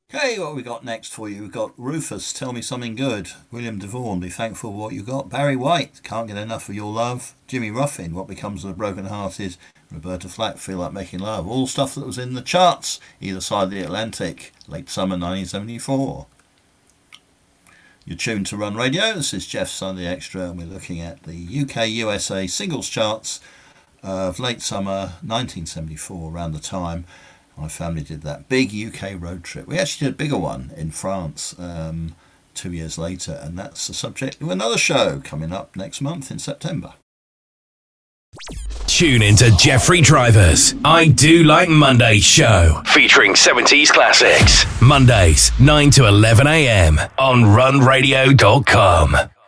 Okay, what we got next for you? We've got Rufus, Tell Me Something Good. William DeVaughn, Be Thankful for What You Got. Barry White, Can't Get Enough of Your Love. Jimmy Ruffin, What Becomes of the Broken Hearted. Roberta Flack, Feel Like Making Love. All stuff that was in the charts, either side of the Atlantic. Late summer 1974. You're tuned to Run Radio. This is Jeff Sunday Extra, and we're looking at the UK USA singles charts of late summer 1974, around the time my family did that big UK road trip. We actually did a bigger one in France 2 years later, and that's the subject of another show coming up next month in September. Tune into Jeffrey Driver's I Do Like Mondays show, featuring 70s classics. Mondays, 9 to 11 a.m. on runradio.com.